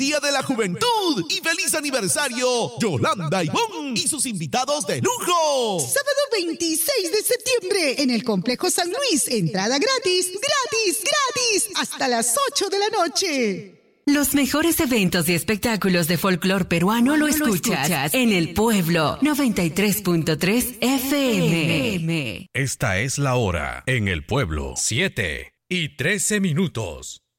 Día de la Juventud y feliz aniversario, Yolanda Ivón y sus invitados de lujo. Sábado 26 de septiembre en el Complejo San Luis. Entrada gratis, gratis, gratis, hasta las 8 de la noche. Los mejores eventos y espectáculos de folclor peruano lo escuchas en El Pueblo 93.3 FM. Esta es la hora en El Pueblo, 7:13.